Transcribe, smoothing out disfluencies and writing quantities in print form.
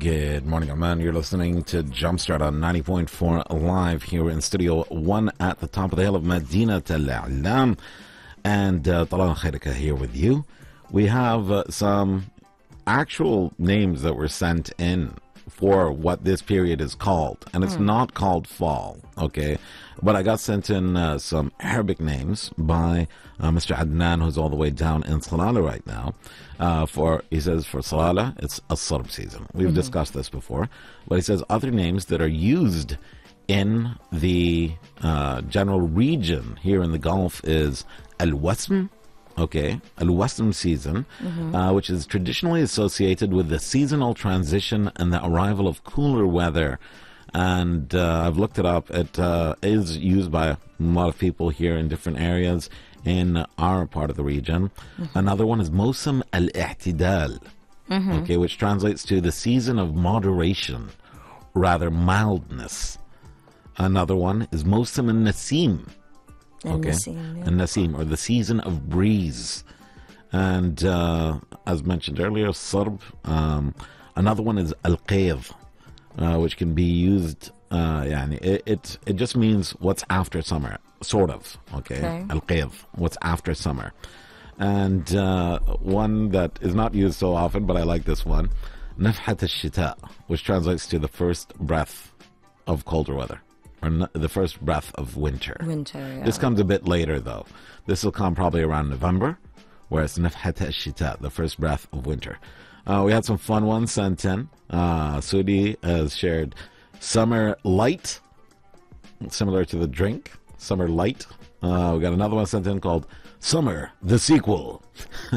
Good morning, Oman. You're listening to Jumpstart on 90.4 live here in Studio 1 at the top of the hill of Medina Al-A'lam. And Talan Khairika here with you. We have some actual names that were sent in for what this period is called. And it's not called fall, okay? But I got sent in some Arabic names by Mr. Adnan, who's all the way down in Salalah right now. He says for Salalah, it's a Sarb season. We've discussed this before. But he says other names that are used in the general region here in the Gulf is Al-Wasm. Okay, Al-Wasm season, which is traditionally associated with the seasonal transition and the arrival of cooler weather. And I've looked it up. It is used by a lot of people here in different areas in our part of the region. Another one is Mosam Al-I'tidal, okay, which translates to the season of moderation, rather mildness. Another one is Mosam Al-Nasim. Okay, and Nasim, or the season of breeze. And as mentioned earlier, Sarb. Another one is Al-Qayv, which can be used, it just means what's after summer, sort of. Okay. Al-Qayv, what's after summer. And one that is not used so often, but I like this one, Nafhat al-Shita, which translates to the first breath of colder weather. Or the first breath of winter. Yeah. This comes a bit later, though. This will come probably around November, whereas Nafhat al-Shita, the first breath of winter. We had some fun ones sent in. Sudi has shared Summer Light, similar to the drink, Summer Light. We got another one sent in called Summer, the Sequel.